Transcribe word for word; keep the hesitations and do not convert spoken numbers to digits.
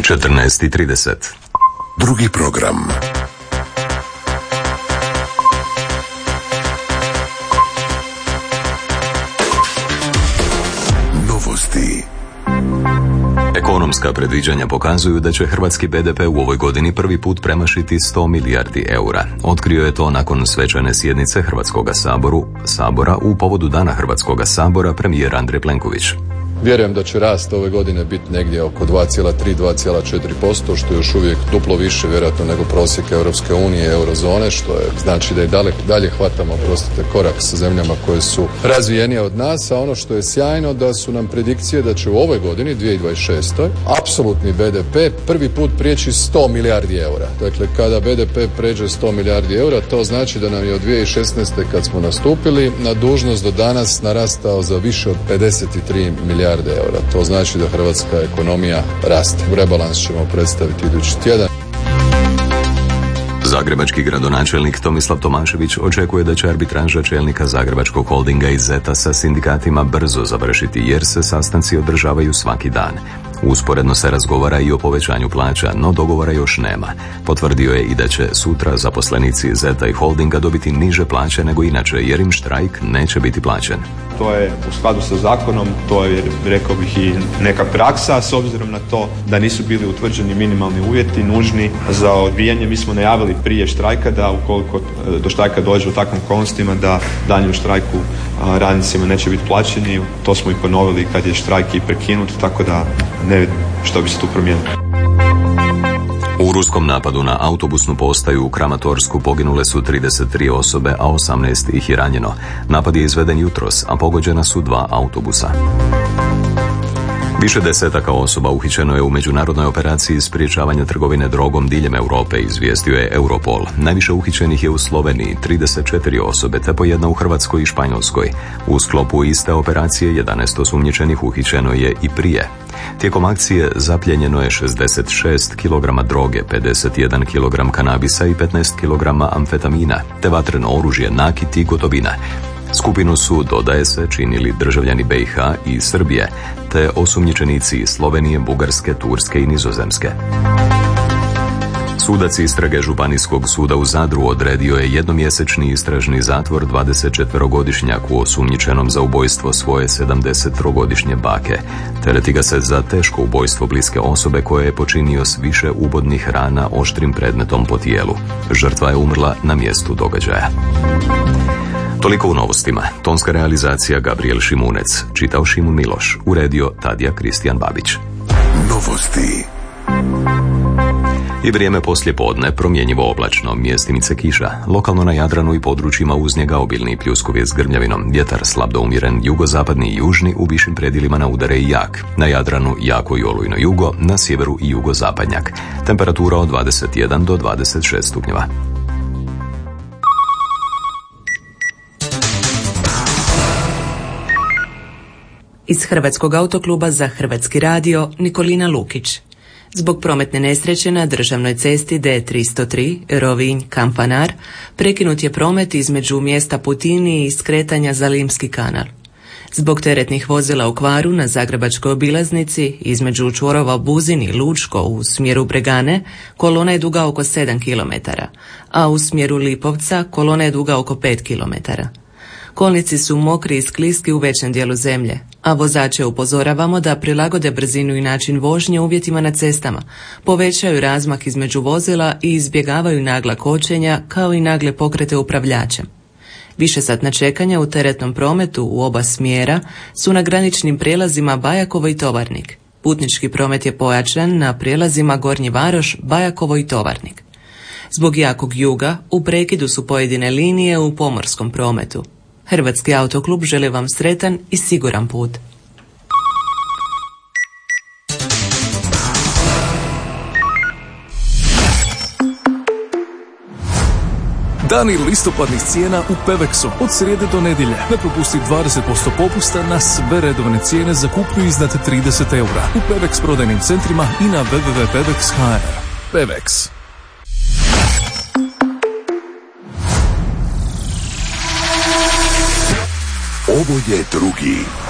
četrnaest i trideset. Drugi program. Novosti. Ekonomska predviđanja pokazuju da će hrvatski be de pe u ovoj godini prvi put premašiti sto milijardi eura. Otkrio je to nakon svečane sjednice Hrvatskoga saboru, sabora u povodu Dana Hrvatskoga sabora premijer Andrej Plenković. Vjerujem da će rast ove godine biti negdje oko dva zarez tri do dva zarez četiri posto, što je još uvijek duplo više vjerojatno nego prosjek Europske unije i eurozone, što je znači da i dalje, dalje hvatamo prostite korak sa zemljama koje su razvijenije od nas, a ono što je sjajno da su nam predikcije da će u ovoj godini, dvije tisuće dvadeset šeste. apsolutni be de pe prvi put prijeći sto milijardi eura. Dakle, kada be de pe pređe sto milijardi eura, to znači da nam je od dvije tisuće šesnaeste. kad smo nastupili na dužnost do danas narastao za više od pedeset tri milijarde eura. To znači da hrvatska ekonomija raste. Rebalans ćemo predstaviti idući tjedan. Zagrebački gradonačelnik Tomislav Tomašević očekuje da će arbitraža čelnika Zagrebačkog holdinga i zeta sa sindikatima brzo završiti jer se sastanci održavaju svaki dan. Usporedno se razgovara i o povećanju plaća, no dogovora još nema. Potvrdio je i da će sutra zaposlenici zeta i holdinga dobiti niže plaće nego inače jer im štrajk neće biti plaćen. To je u skladu sa zakonom, to je, rekao bih, i neka praksa, s obzirom na to da nisu bili utvrđeni minimalni uvjeti nužni za odbijanje. Mi smo najavili prije štrajka da ukoliko do štrajka dođe u takvim okolnostima da daljnji u štrajku radnicima neće biti plaćeni. To smo i ponovili kad je štrajk i prekinut, tako da ne vidim što bi se tu promijenilo. U ruskom napadu na autobusnu postaju u Kramatorsku poginule su trideset tri osobe, a osamnaest ih je ranjeno. Napad je izveden jutros, a pogođena su dva autobusa. Više desetaka osoba uhićeno je u međunarodnoj operaciji sprječavanja trgovine drogom diljem Europe, izvijestio je Europol. Najviše uhićenih je u Sloveniji, trideset četiri osobe, te po jedna u Hrvatskoj i Španjolskoj. U sklopu iste operacije jedanaest osumnjičenih uhićeno je i prije. Tijekom akcije zapljenjeno je šezdeset šest kilograma droge, pedeset jedan kilogram kanabisa i petnaest kilograma amfetamina, te vatreno oružje, nakit i gotovina. Skupinu su, dodaje se, činili državljani be i ha i Srbije, te osumnjičenici iz Slovenije, Bugarske, Turske i Nizozemske. Sudac istrage Županijskog suda u Zadru odredio je jednomjesečni istražni zatvor dvadesetčetverogodišnjaku osumnjičenom za ubojstvo svoje sedamdesettrogodišnje bake. Tereti ga se za teško ubojstvo bliske osobe koje je počinio s više ubodnih rana oštrim predmetom po tijelu. Žrtva je umrla na mjestu događaja. Toliko u novostima. Tonska realizacija Gabriel Šimunec. Čitao Šimun Miloš. Uredio Tadija Kristijan Babić. Novosti. I vrijeme poslije podne promjenjivo oblačno, mjestimice kiša. Lokalno na Jadranu i područjima uz njega obilni pljuskovi s grmljavinom. Vjetar slab do umjeren, jugozapadni i južni, u višim predjelima na udare i jak. Na Jadranu jako i olujno jugo, na sjeveru i jugozapadnjak. Temperatura od dvadeset jedan do dvadeset šest stupnjeva. Iz Hrvatskog autokluba za Hrvatski radio Nikolina Lukić. Zbog prometne nesreće na državnoj cesti de tristo tri Rovinj-Kamfanar prekinut je promet između mjesta Putini i skretanja za Limski kanal. Zbog teretnih vozila u kvaru na zagrebačkoj obilaznici između čvorova Buzin i Lučko u smjeru Bregane kolona je duga oko sedam kilometara, a u smjeru Lipovca kolona je duga oko pet kilometara. Kolnici su mokri i skliski u većem dijelu zemlje, a vozače upozoravamo da prilagode brzinu i način vožnje uvjetima na cestama, povećaju razmak između vozila i izbjegavaju nagla kočenja kao i nagle pokrete upravljačem. Višesatna čekanja u teretnom prometu u oba smjera su na graničnim prijelazima Bajakovo i Tovarnik. Putnički promet je pojačan na prijelazima Gornji Varoš, Bajakovo i Tovarnik. Zbog jakog juga u prekidu su pojedine linije u pomorskom prometu. Hrvatski autoklub želi vam sretan i siguran put. Dani listopadnih cijena u Pevexu od srijede do nedjelje. Ne propusti dvadeset posto popusta na sve redovne cijene za kupnju iznad trideset eura u Pevex prodajnim centrima i na w w w tačka pevex tačka h r. Pevex. Ovo je drugi